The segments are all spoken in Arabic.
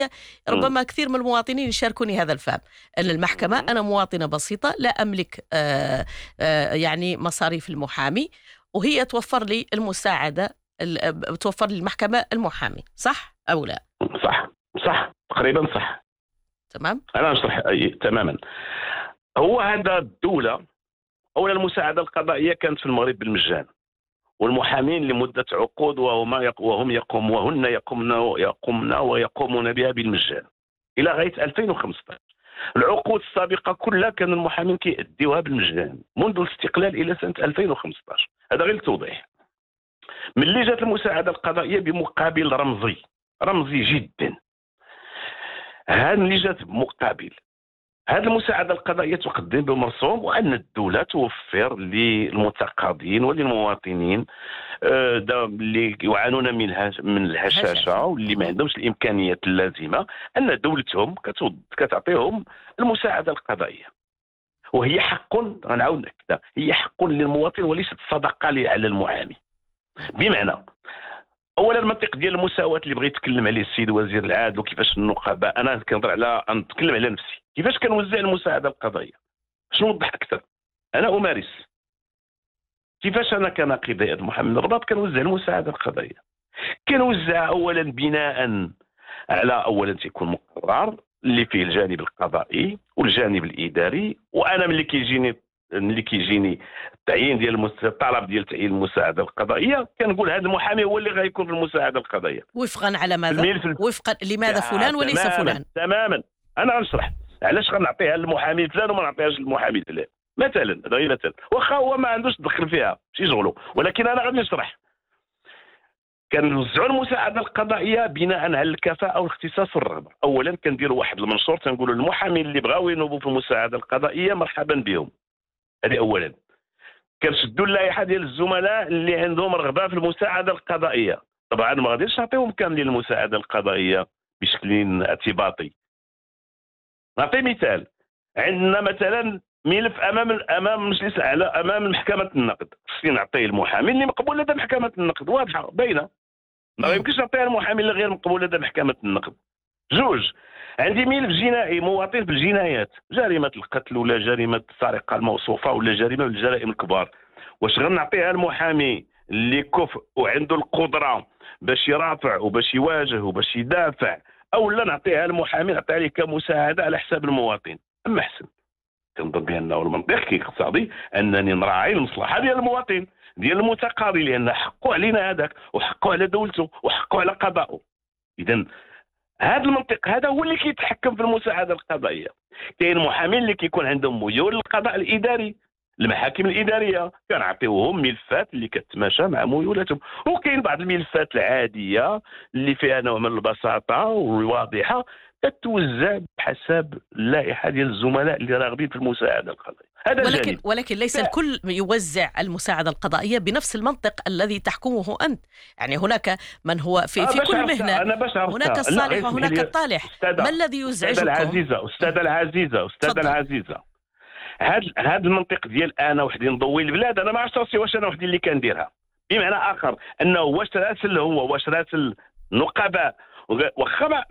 ربما كثير من المواطنين يشاركوني هذا الفهم، أن المحكمة أنا مواطنة بسيطة لا أملك يعني مصاريف المحامي، وهي توفر لي المساعدة، توفر لي المحكمة المحامي، صح أو لا؟ صح تقريبا صح. تمام. أنا أشرح تماما. هو هذا الدولة أولا المساعدة القضائية كانت في المغرب بالمجان، والمحامين لمدة عقود وهم يقومون بها بالمجان إلى غاية 2015. العقود السابقة كلها كان المحامين كيأديوها بالمجان منذ الاستقلال إلى سنة 2015. هذا غير التوضيح. من اللي جات المساعدة القضائية بمقابل رمزي جدا، هذا اللي جات بمقابل هذه المساعدة القضائية تقدم بمرسوم، وأن الدولة توفر للمتقاضين وللمواطنين اللي يعانون من الهشاشة واللي ما عندهمش الإمكانيات اللازمة، أن دولتهم كتعطيهم المساعدة القضائية، وهي حق، غنعاود نأكد، هي حق للمواطن وليست صدقة على المحامي. بمعنى اولا المنطق ديال المساواه اللي بغى يتكلم عليه السيد وزير العدل، وكيفاش النقباء، انا كنهضر نتكلم على نفسي، كيفاش كنوزع المساعده القضائيه، باش نوضح اكثر. انا امارس كيفاش انا كنقيض محمد الرباط كنوزع المساعده القضائيه. كنوزع اولا بناء على اولا تيكون مقرر اللي فيه الجانب القضائي والجانب الاداري، وانا ملي كيجيني التعيين ديال الطلب ديال تعيين المساعده القضائيه كنقول هذا المحامي هو اللي غيكون في المساعده القضائيه. وفقا على ماذا؟ وفقا لماذا فلان وليس فلان؟ تماما. انا غنشرح علاش غنعطيها للمحامي فلان وما نعطيهاش للمحامي فلان. مثلا هذا غير مثلا، واخا هو ما عندوش تدخل فيها شي شغله، ولكن انا غادي نشرح. كنوزعوا المساعده القضائيه بناء على الكفاءه والاختصاص والرغبه. اولا كنديروا واحد المنشور تنقولوا للمحامين اللي بغاو ينوبوا في المساعده القضائيه مرحبا بهم. هذه اولا. كنشدوا اللائحه ديال الزملاء اللي عندهم رغبه في المساعده القضائيه. طبعا ما غاديش نعطيهم كاملين المساعده القضائيه بشكل اعتباطي. نعطي مثال. عندنا مثلا ملف امام مجلس الاعلى، امام محكمه النقد، خصني نعطيه المحامي اللي مقبول لدى محكمه النقد، واضحه باينه. ما يمكنش نعطيها المحامي اللي غير مقبول لدى محكمه النقد. جوج، عندي ملف جنائي مواطن في الجنايات، جريمه القتل ولا جريمه السرقه الموصوفه ولا جريمه من الجرائم الكبار، واش غنعطيها المحامي اللي كفء وعنده القدره باش يرافع وباش يواجه وباش يدافع، او لا نعطيها المحامي نعطيها ليه كمساعده على حساب المواطن؟ اما احسن. كنظن بانه المنطق كيقتضي انني نراعي المصلحه ديال المواطن ديال المتقاضي، لان حقه علينا هذاك وحقه على دولته وحقه على قضائه. اذا هذا المنطق هذا هو اللي كيتحكم في المساعده القضائيه. كاين محامين اللي كيكون عندهم ميول للقضاء الاداري، المحاكم الاداريه كنعطيوهم ملفات اللي كتماشى مع ميولاتهم، وكاين بعض الملفات العاديه اللي فيها نوع من البساطه والواضحه كتوزع بحسب اللائحه ديال الزملاء اللي راغبين في المساعده القضائيه. هذا ولكن ليس الكل يوزع المساعدة القضائية بنفس المنطق الذي تحكمه أنت. يعني هناك من هو في كل مهنة هناك الصالح وهناك الطالح. ما الذي يزعجكم؟ أستاذة العزيزة هذا المنطق ديال انا وحدي نضوي البلاد، انا ما عرفتش واش انا وحدي اللي كنديرها. بمعنى اخر انه واش راسل النقباء، واخا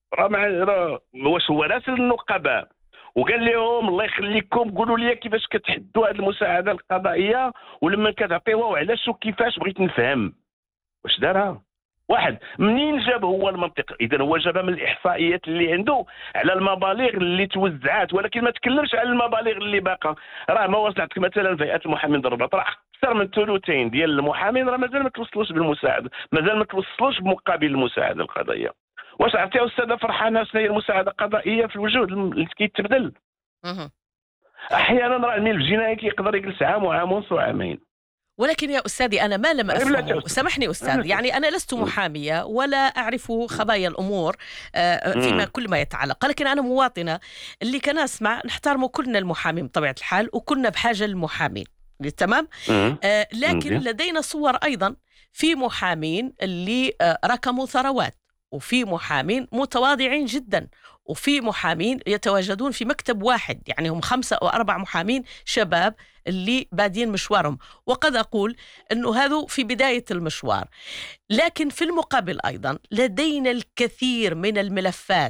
واش هو راسل النقباء وقال لهم الله يخليكم قولوا لي كيفاش كتحدوا هذه المساعده القضائيه ولما كتعطيوها وعلاش وكيفاش، بغيت نفهم واش دارها. واحد منين جاب هو المنطق؟ اذا هو جابها من الاحصائيات اللي عنده على المبالغ اللي توزعات، ولكن ما تكلمش على المبالغ اللي باقا. راه ما وصلتك مثلا في هيئه المحامين الرباط، راه اكثر من ثلثين ديال المحامين راه مازال ما توصلوش بالمساعده، مازال ما توصلوش بمقابل المساعده القضائيه. واش عرفتي استاذه فرحانه شنو هي المساعده القضائيه في الوجود اللي كيتبدل؟ احيانا راه الملف الجنائي كيقدر يجلس عام وعام ونص وعامين. ولكن يا أستاذي أنا ما لم أفهمه، سامحني أستاذ، يعني أنا لست محامية ولا أعرف خبايا الأمور فيما كل ما يتعلق، لكن أنا مواطنة اللي كان أسمع نحترمه كلنا المحامين بطبيعة الحال وكنا بحاجة للمحامين، تمام؟ لكن لدينا صور أيضا في محامين اللي ركموا ثروات وفي محامين متواضعين جدا، وفي محامين يتواجدون في مكتب واحد، يعني هم 5 أو 4 محامين شباب اللي بادين مشوارهم، وقد أقول أنه هذا في بداية المشوار. لكن في المقابل أيضا لدينا الكثير من الملفات